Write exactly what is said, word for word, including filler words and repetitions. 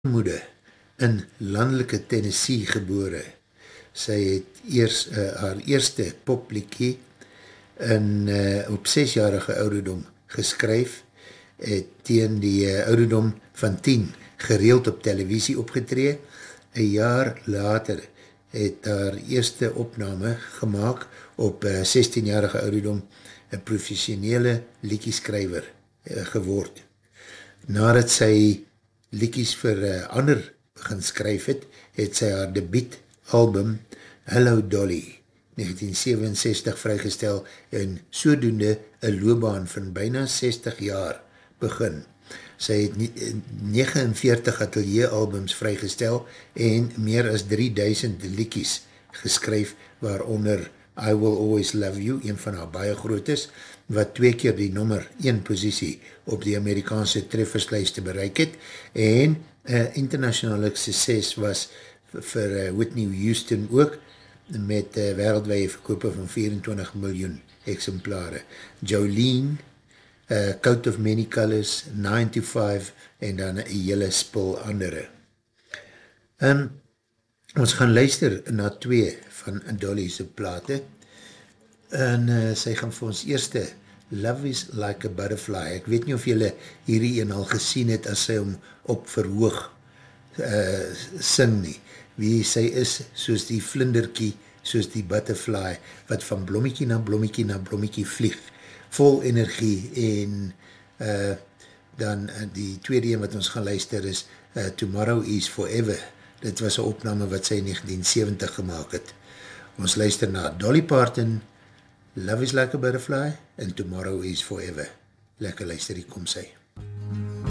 moede in landelike Tennessee gebore. Sy het eers, uh, haar eerste popliekie in, uh, op zesjarige ouderdom geskryf, het teen die uh, ouderdom van tien gereeld op televisie opgetree. Een jaar later het haar eerste opname gemaakt op uh, zestienjarige ouderdom een professionele liedjeskrywer uh, geword. Nadat sy liedjies vir uh, ander begin skryf het, het sy haar debuut album Hello Dolly negentien sewenenzestig vrygestel en sodoende een loopbaan van bijna zestig jaar begin. Sy het negenenveertig atelieralbums vrygestel en meer as drieduisend liedjies geskryf, waaronder I Will Always Love You, een van haar baie groot is, wat twee keer die nommer een posisie op die Amerikaanse trefferslijste bereik het, en uh, internationale succes was vir uh, Whitney Houston ook, met uh, wereldwye verkope van vierentwintig miljoen exemplare. Jolene, uh, Coat of Many Colors, nine to five, en dan een hele spul andere. Um, ons gaan luister na twee van Dolly's plate, en uh, sy gaan vir ons eerste Love is Like a Butterfly. Ek weet nie of julle hierdie een al gesien het as sy hom op verhoog uh, sing nie. Wie sy is soos die vlinderkie, soos die butterfly, wat van blommiekie na blommiekie na blommiekie vlieg, vol energie, en uh, dan uh, die tweede een wat ons gaan luister is uh, Tomorrow is Forever. Dit was een opname wat sy in negentien sewentig gemaakt het. Ons luister na Dolly Parton, Love is Like a Butterfly, en Tomorrow is Forever. Lekker luister, hier kom sy.